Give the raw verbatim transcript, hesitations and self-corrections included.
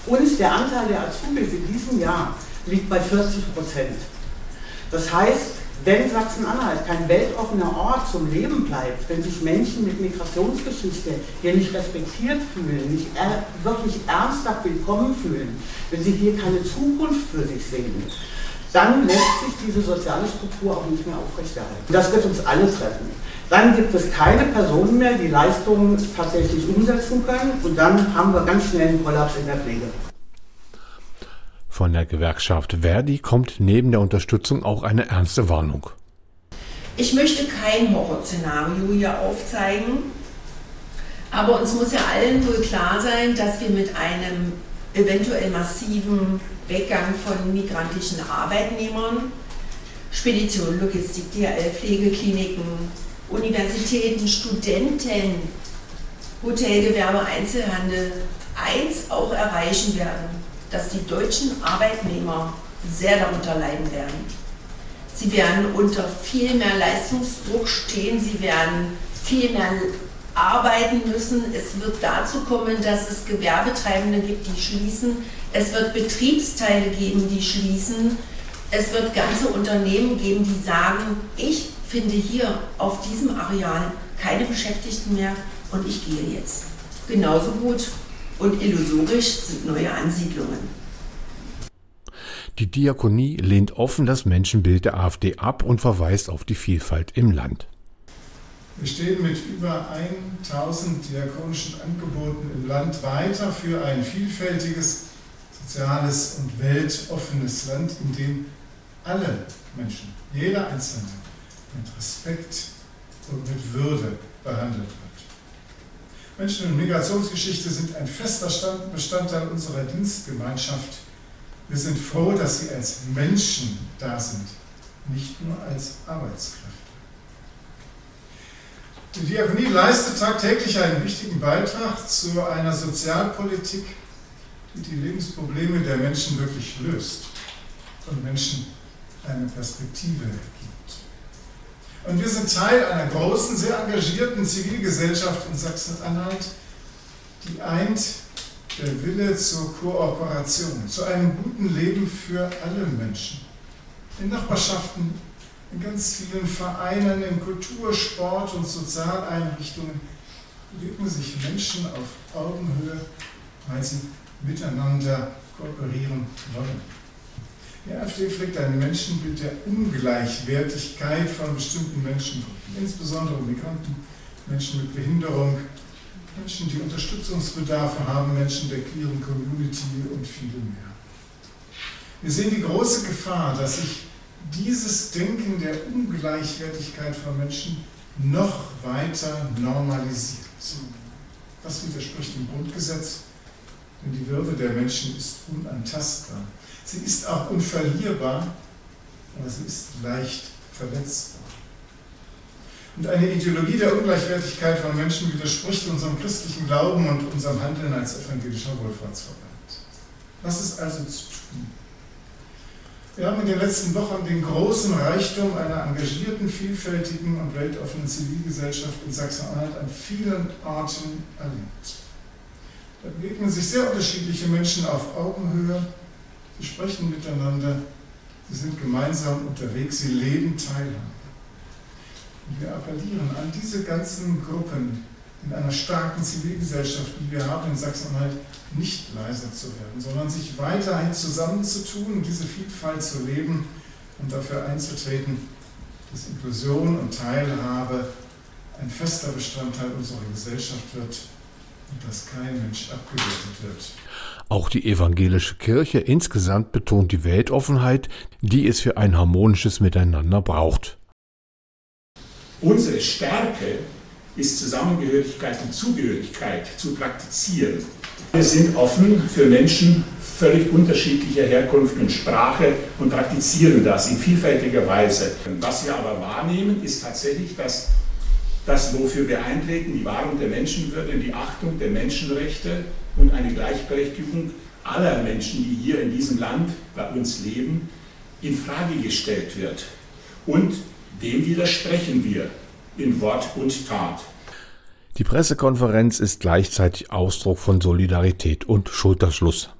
Und der Anteil der Azubis in diesem Jahr liegt bei vierzig Prozent. Das heißt, wenn Sachsen-Anhalt kein weltoffener Ort zum Leben bleibt, wenn sich Menschen mit Migrationsgeschichte hier nicht respektiert fühlen, nicht er, wirklich ernsthaft willkommen fühlen, wenn sie hier keine Zukunft für sich sehen, dann lässt sich diese soziale Struktur auch nicht mehr aufrechterhalten. Das wird uns alle treffen. Dann gibt es keine Personen mehr, die Leistungen tatsächlich umsetzen können, und dann haben wir ganz schnell einen Kollaps in der Pflege. Von der Gewerkschaft Verdi kommt neben der Unterstützung auch eine ernste Warnung. Ich möchte kein Horrorszenario hier aufzeigen, aber uns muss ja allen wohl klar sein, dass wir mit einem eventuell massiven Weggang von migrantischen Arbeitnehmern, Spedition, Logistik, D H L, Pflegekliniken, Universitäten, Studenten, Hotelgewerbe, Einzelhandel eins auch erreichen werden, dass die deutschen Arbeitnehmer sehr darunter leiden werden. Sie werden unter viel mehr Leistungsdruck stehen, sie werden viel mehr arbeiten müssen. Es wird dazu kommen, dass es Gewerbetreibende gibt, die schließen. Es wird Betriebsteile geben, die schließen. Es wird ganze Unternehmen geben, die sagen, ich finde hier auf diesem Areal keine Beschäftigten mehr und ich gehe jetzt. Genauso gut und illusorisch sind neue Ansiedlungen. Die Diakonie lehnt offen das Menschenbild der AfD ab und verweist auf die Vielfalt im Land. Wir stehen mit über tausend diakonischen Angeboten im Land weiter für ein vielfältiges, soziales und weltoffenes Land, in dem alle Menschen, jeder Einzelne, mit Respekt und mit Würde behandelt wird. Menschen- und Migrationsgeschichte sind ein fester Bestandteil unserer Dienstgemeinschaft. Wir sind froh, dass sie als Menschen da sind, nicht nur als Arbeitskräfte. Die Diakonie leistet tagtäglich einen wichtigen Beitrag zu einer Sozialpolitik, die die Lebensprobleme der Menschen wirklich löst und Menschen eine Perspektive gibt. Und wir sind Teil einer großen, sehr engagierten Zivilgesellschaft in Sachsen-Anhalt, die eint der Wille zur Kooperation, zu einem guten Leben für alle Menschen. In Nachbarschaften, in ganz vielen Vereinen, in Kultur-, Sport- und Sozialeinrichtungen bewegen sich Menschen auf Augenhöhe, weil sie miteinander kooperieren wollen. Die AfD pflegt ein Menschenbild der Ungleichwertigkeit von bestimmten Menschengruppen, insbesondere Migranten, Menschen mit Behinderung, Menschen, die Unterstützungsbedarfe haben, Menschen der queeren Community und viele mehr. Wir sehen die große Gefahr, dass sich dieses Denken der Ungleichwertigkeit von Menschen noch weiter normalisiert. Das widerspricht dem Grundgesetz, denn die Würde der Menschen ist unantastbar. Sie ist auch unverlierbar, aber sie ist leicht verletzbar. Und eine Ideologie der Ungleichwertigkeit von Menschen widerspricht unserem christlichen Glauben und unserem Handeln als evangelischer Wohlfahrtsverband. Was ist also zu tun? Wir haben in den letzten Wochen den großen Reichtum einer engagierten, vielfältigen und weltoffenen Zivilgesellschaft in Sachsen-Anhalt an vielen Orten erlebt. Da begegnen sich sehr unterschiedliche Menschen auf Augenhöhe, sie sprechen miteinander, sie sind gemeinsam unterwegs, sie leben Teilhabe. Und wir appellieren an diese ganzen Gruppen in einer starken Zivilgesellschaft, die wir haben in Sachsen-Anhalt, nicht leiser zu werden, sondern sich weiterhin zusammenzutun, diese Vielfalt zu leben und dafür einzutreten, dass Inklusion und Teilhabe ein fester Bestandteil unserer Gesellschaft wird und dass kein Mensch abgewertet wird. Auch die evangelische Kirche insgesamt betont die Weltoffenheit, die es für ein harmonisches Miteinander braucht. Unsere Stärke ist Zusammengehörigkeit und Zugehörigkeit zu praktizieren. Wir sind offen für Menschen völlig unterschiedlicher Herkunft und Sprache und praktizieren das in vielfältiger Weise. Was wir aber wahrnehmen, ist tatsächlich, dass das, wofür wir eintreten, die Wahrung der Menschenwürde, die Achtung der Menschenrechte und eine Gleichberechtigung aller Menschen, die hier in diesem Land bei uns leben, in Frage gestellt wird. Und dem widersprechen wir in Wort und Tat. Die Pressekonferenz ist gleichzeitig Ausdruck von Solidarität und Schulterschluss.